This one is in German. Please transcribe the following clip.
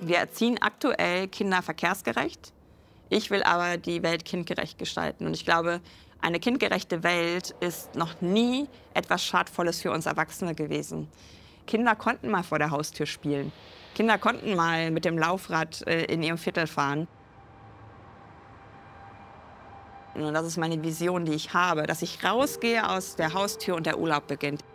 Wir erziehen aktuell Kinder verkehrsgerecht. Ich will aber die Welt kindgerecht gestalten. Und ich glaube, eine kindgerechte Welt ist noch nie etwas Schadvolles für uns Erwachsene gewesen. Kinder konnten mal vor der Haustür spielen. Kinder konnten mal mit dem Laufrad in ihrem Viertel fahren. Und das ist meine Vision, die ich habe, dass ich rausgehe aus der Haustür und der Urlaub beginnt.